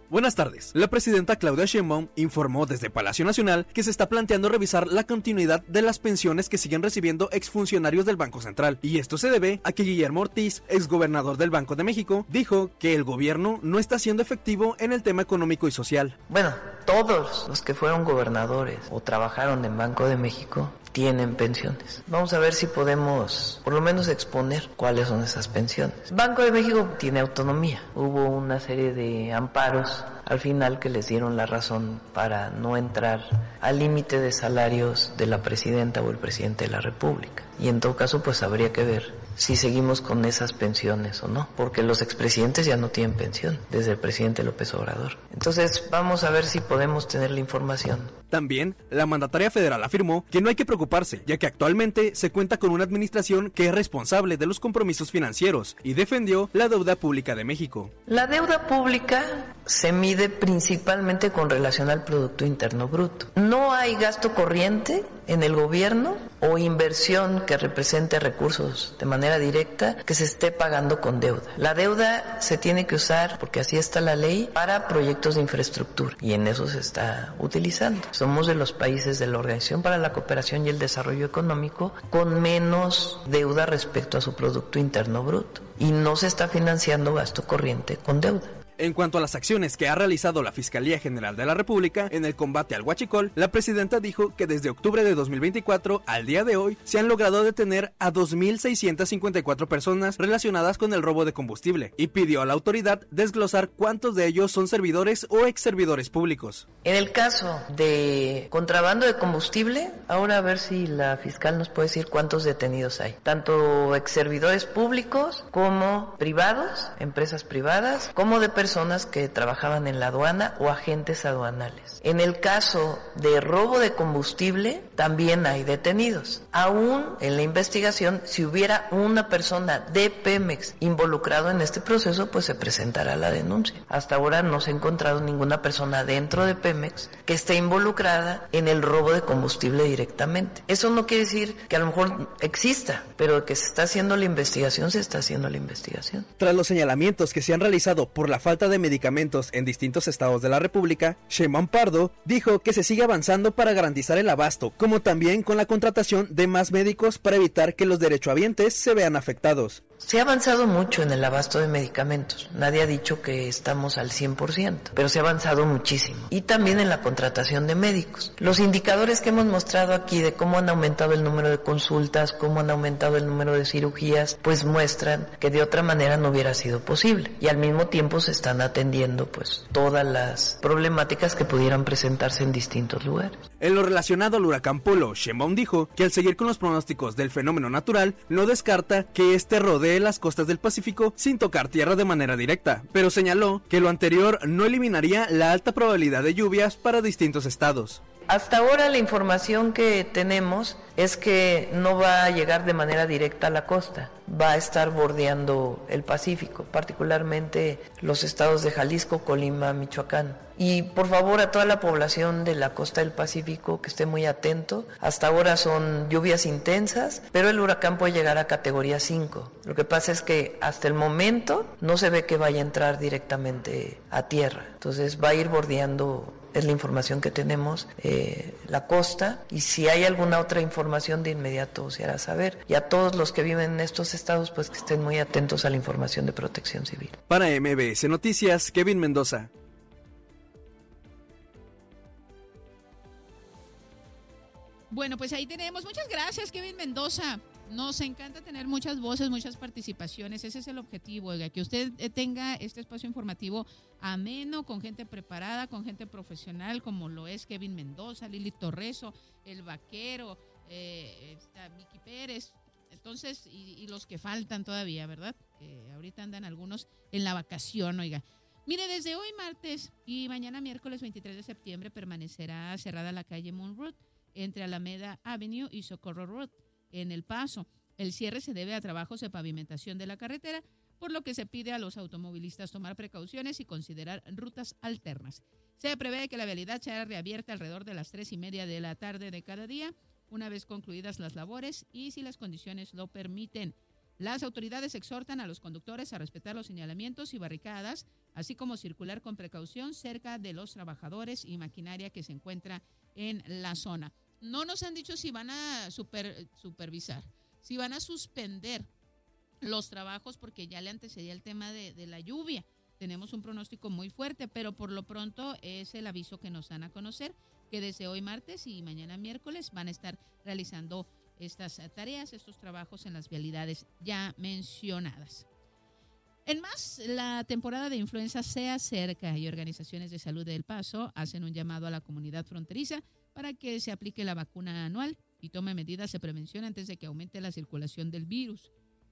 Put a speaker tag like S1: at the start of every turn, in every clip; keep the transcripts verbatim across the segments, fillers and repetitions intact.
S1: Buenas tardes. La presidenta Claudia Sheinbaum informó desde Palacio Nacional que se está planteando revisar la continuidad de las pensiones que siguen recibiendo exfuncionarios del Banco Central. Y esto se debe a que Guillermo Ortiz, exgobernador del Banco de México, dijo que el gobierno no está siendo efectivo en el tema económico y social.
S2: Bueno, todos los que fueron gobernadores o trabajaron en Banco de México tienen pensiones. Vamos a ver si podemos por lo menos exponer cuáles son esas pensiones. Banco de México tiene autonomía. Hubo una serie de amparos al final que les dieron la razón para no entrar al límite de salarios de la presidenta o el presidente de la República. Y en todo caso pues habría que ver si seguimos con esas pensiones o no, porque los expresidentes ya no tienen pensión desde el presidente López Obrador. Entonces vamos a ver si podemos tener la información.
S1: También, la mandataria federal afirmó que no hay que preocuparse, ya que actualmente se cuenta con una administración que es responsable de los compromisos financieros y defendió la deuda pública de México.
S2: La deuda pública se mide principalmente con relación al Producto Interno Bruto. No hay gasto corriente en el gobierno o inversión que represente recursos de manera directa que se esté pagando con deuda. La deuda se tiene que usar, porque así está la ley, para proyectos de infraestructura y en eso se está utilizando. Somos de los países de la Organización para la Cooperación y el Desarrollo Económico con menos deuda respecto a su Producto Interno Bruto y no se está financiando gasto corriente con deuda.
S1: En cuanto a las acciones que ha realizado la Fiscalía General de la República en el combate al huachicol, la presidenta dijo que desde octubre de dos mil veinticuatro al día de hoy se han logrado detener a dos mil seiscientas cincuenta y cuatro personas relacionadas con el robo de combustible y pidió a la autoridad desglosar cuántos de ellos son servidores o ex servidores públicos.
S2: En el caso de contrabando de combustible, ahora a ver si la fiscal nos puede decir cuántos detenidos hay, tanto ex servidores públicos como privados, empresas privadas, como de personas que trabajaban en la aduana o agentes aduanales. En el caso de robo de combustible, también hay detenidos. Aún en la investigación, si hubiera una persona de Pemex involucrado en este proceso, pues se presentará la denuncia. Hasta ahora no se ha encontrado ninguna persona dentro de Pemex que esté involucrada en el robo de combustible directamente. Eso no quiere decir que a lo mejor exista, pero que se está haciendo la investigación, se está haciendo la investigación.
S1: Tras los señalamientos que se han realizado por la falta de medicamentos en distintos estados de la República, Sheinbaum Pardo dijo que se sigue avanzando para garantizar el abasto, como también con la contratación de más médicos para evitar que los derechohabientes se vean afectados.
S2: Se ha avanzado mucho en el abasto de medicamentos. Nadie ha dicho que estamos al cien por ciento, pero se ha avanzado muchísimo. Y también en la contratación de médicos. Los indicadores que hemos mostrado aquí de cómo han aumentado el número de consultas, cómo han aumentado el número de cirugías, pues muestran que de otra manera no hubiera sido posible. Y al mismo tiempo se están atendiendo pues todas las problemáticas que pudieran presentarse en distintos lugares.
S1: En lo relacionado al huracán Polo, Sheinbaum dijo que al seguir con los pronósticos del fenómeno natural, no descarta que este rodee las costas del Pacífico sin tocar tierra de manera directa, pero señaló que lo anterior no eliminaría la alta probabilidad de lluvias para distintos estados.
S2: Hasta ahora la información que tenemos es que no va a llegar de manera directa a la costa, va a estar bordeando el Pacífico, particularmente los estados de Jalisco, Colima, Michoacán. Y por favor a toda la población de la costa del Pacífico que esté muy atento. Hasta ahora son lluvias intensas, pero el huracán puede llegar a categoría cinco. Lo que pasa es que hasta el momento no se ve que vaya a entrar directamente a tierra, entonces va a ir bordeando. Es la información que tenemos, eh, la costa, y si hay alguna otra información de inmediato se hará saber. Y a todos los que viven en estos estados, pues que estén muy atentos a la información de Protección Civil.
S1: Para M B S Noticias, Kevin Mendoza.
S3: Bueno, pues ahí tenemos. Muchas gracias, Kevin Mendoza. Nos encanta tener muchas voces, muchas participaciones. Ese es el objetivo, oiga, que usted tenga este espacio informativo ameno, con gente preparada, con gente profesional, como lo es Kevin Mendoza, Lili Torreso, El Vaquero, eh, está Vicky Pérez. Entonces, y, y los que faltan todavía, ¿verdad? Que ahorita andan algunos en la vacación, oiga. Mire, desde hoy martes y mañana miércoles veintitrés de septiembre permanecerá cerrada la calle Moon Road entre Alameda Avenue y Socorro Road en El Paso. El cierre se debe a trabajos de pavimentación de la carretera, por lo que se pide a los automovilistas tomar precauciones y considerar rutas alternas. Se prevé que la vialidad será reabierta alrededor de las tres y media de la tarde de cada día, una vez concluidas las labores y si las condiciones lo permiten. Las autoridades exhortan a los conductores a respetar los señalamientos y barricadas, así como circular con precaución cerca de los trabajadores y maquinaria que se encuentra en la zona. No nos han dicho si van a super, supervisar, si van a suspender los trabajos, porque ya le antecedía el tema de, de la lluvia. Tenemos un pronóstico muy fuerte, pero por lo pronto es el aviso que nos dan a conocer, que desde hoy martes y mañana miércoles van a estar realizando estas tareas, estos trabajos en las vialidades ya mencionadas. En más, la temporada de influenza se acerca y organizaciones de salud de El Paso hacen un llamado a la comunidad fronteriza para que se aplique la vacuna anual y tome medidas de prevención antes de que aumente la circulación del virus.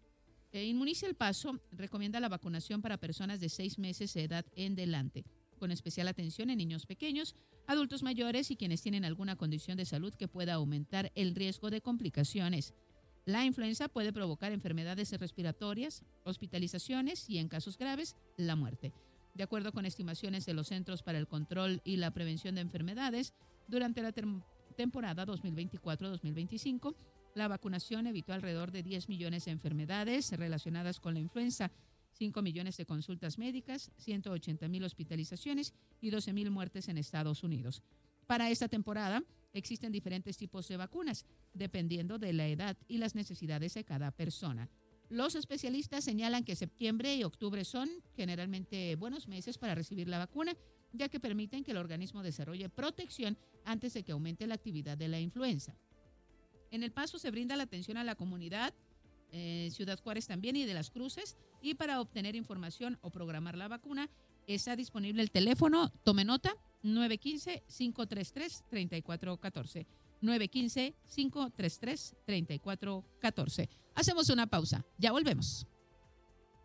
S3: Eh, Inmuniza El Paso recomienda la vacunación para personas de seis meses de edad en delante, con especial atención en niños pequeños, adultos mayores y quienes tienen alguna condición de salud que pueda aumentar el riesgo de complicaciones. La influenza puede provocar enfermedades respiratorias, hospitalizaciones y, en casos graves, la muerte. De acuerdo con estimaciones de los Centros para el Control y la Prevención de Enfermedades, durante la tem- temporada dos mil veinticuatro dos mil veinticinco, la vacunación evitó alrededor de diez millones de enfermedades relacionadas con la influenza, cinco millones de consultas médicas, ciento ochenta mil hospitalizaciones y doce mil muertes en Estados Unidos. Para esta temporada existen diferentes tipos de vacunas, dependiendo de la edad y las necesidades de cada persona. Los especialistas señalan que septiembre y octubre son generalmente buenos meses para recibir la vacuna, ya que permiten que el organismo desarrolle protección antes de que aumente la actividad de la influenza. En El Paso se brinda la atención a la comunidad, eh, Ciudad Juárez también y de Las Cruces, y para obtener información o programar la vacuna está disponible el teléfono, tome nota, nueve uno cinco, cinco tres tres, tres cuatro uno cuatro, nueve uno cinco, cinco tres tres, tres cuatro uno cuatro. Hacemos una pausa, ya volvemos.